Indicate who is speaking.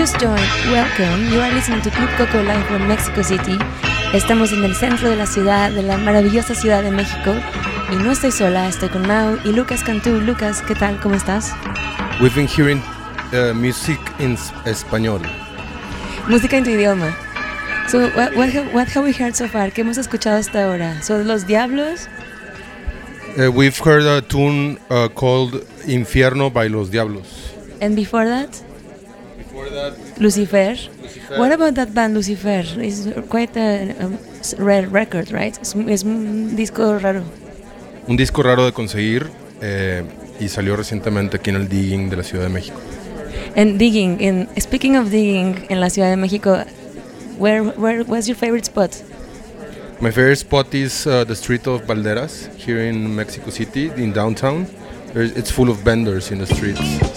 Speaker 1: just joined, welcome. You are listening to Club Coco live from Mexico City. Estamos en el centro de la ciudad, de la maravillosa Ciudad de México. Y no estoy sola, estoy con Mau y Lucas Cantú. Lucas, ¿qué tal? ¿Cómo estás?
Speaker 2: We've been hearing music in español.
Speaker 1: Música en tu idioma. So, what have we heard so far? ¿Qué hemos escuchado hasta ahora? ¿Son Los Diablos?
Speaker 2: We've heard a tune called Infierno by Los Diablos.
Speaker 1: And before that? Lucifer. What about that band Lucifer? It's quite a rare record, right? Es un disco raro.
Speaker 2: Un disco raro de conseguir y salió recientemente aquí en el Digging de la Ciudad de México.
Speaker 1: And digging, speaking of digging en la Ciudad de México, where was your favorite spot?
Speaker 2: My favorite spot is the street of Valderas here in Mexico City, in downtown. It's full of vendors in the streets.